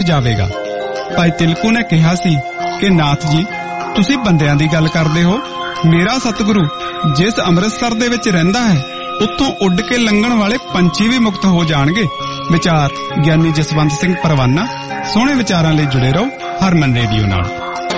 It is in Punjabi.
ਜਾਵੇਗਾ। ਭਾਈ ਤਿਲਕੂ ਨੇ ਕਿਹਾ ਸੀ ਕਿ ਨਾਥ ਜੀ, ਤੁਸੀਂ ਬੰਦਿਆਂ ਦੀ ਗੱਲ ਕਰਦੇ ਹੋ, ਮੇਰਾ ਸਤਿਗੁਰੂ ਜਿਸ ਅੰਮ੍ਰਿਤਸਰ ਦੇ ਵਿੱਚ ਰਹਿੰਦਾ ਹੈ ਉੱਥੋਂ ਉੱਡ ਕੇ ਲੰਘਣ ਵਾਲੇ ਪੰਛੀ ਵੀ ਮੁਕਤ ਹੋ ਜਾਣਗੇ। ਵਿਚਾਰ ਗਿਆਨੀ ਜਸਵੰਤ ਸਿੰਘ ਪਰਵਾਨਾ। ਸੋਹਣੇ ਵਿਚਾਰਾਂ ਲਈ ਜੁੜੇ ਰਹੋ ਹਰਮਨ ਰੇਡੀਓ ਨਾਲ।